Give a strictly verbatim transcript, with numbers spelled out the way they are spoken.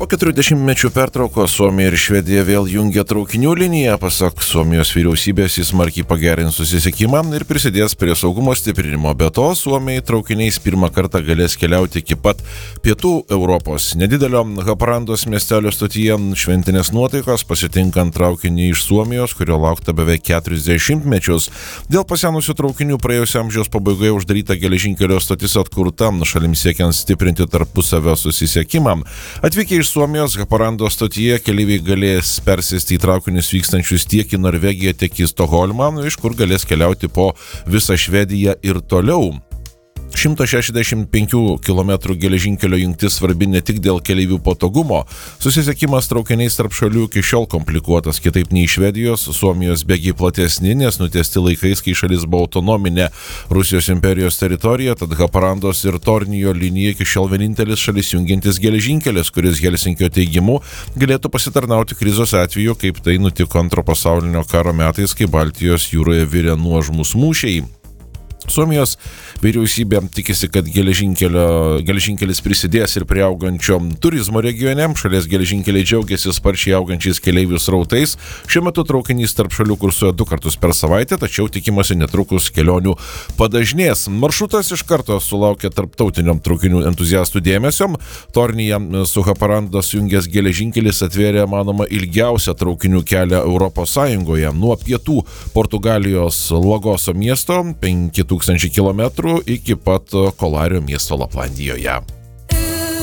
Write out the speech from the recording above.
keturių dešimtmečių pertraukos Suomija ir Švedija vėl jungia traukinių liniją. Pasak Suomijos vyriausybės, jis smarkiai pagerins susisiekimą ir prisidės prie saugumo stiprinimo. Be to, Suomijai traukiniais pirmą kartą galės keliauti iki pat pietų Europos. Nedidelio Haparandos miestelio stotyje šventinės nuotaikos pasitinkant traukinį iš Suomijos, kurio laukta beveik keturis dešimtmečius. Dėl pasenusių traukinių praėjusio amžiaus pabaigoje uždaryta geležinkelio stotis atkurta, šalims siekiant stiprinti tarpusavio susisiekimą. Atvykę iš Suomijos Haparandos stotyje keleiviai galės persėsti į traukinius vykstančius tiek į Norvegiją, tiek į Stokholmą, iš kur galės keliauti po visą Švediją ir toliau. šimtas šešiasdešimt penkių kilometrų geležinkelio jungtis svarbi ne tik dėl keleivių patogumo. Susisiekimas traukiniais tarp šalių iki šiol komplikuotas, kitaip nei Švedijos, Suomijos bėgiai platesni, nes nutiesti laikais, kai šalis buvo autonominė Rusijos imperijos teritorija, tad Haparandos ir Tornijo linija iki šiol vienintelis šalis jungiantis geležinkelis, kuris Helsinkio teigimu galėtų pasitarnauti krizos atveju, kaip tai nutiko Antro pasaulinio karo metais, kai Baltijos jūroje virė nuožmūs mūšiai. Suomijos vyriausybė tikisi, kad geležinkelis prisidės ir prie augančio turizmo regione. Šalies geležinkeliai džiaugiasi sparčiai augančiais keleivių srautais. Šiuo metu traukinys tarp šalių kursuoja du kartus per savaitę, tačiau tikimasi netrukus kelionių padažnės. Maršrutas iš karto sulaukė tarptautinio traukinių entuziastų dėmesio. Tornyje su Haparandos jungęs geležinkelis atvėrė, manoma, ilgiausią traukinių kelią Europos Sąjungoje. Nuo pietų Portugalijos Lagoso miesto penki tūkstančiai kilometrų iki pat Kolario miesto Laplandijoje.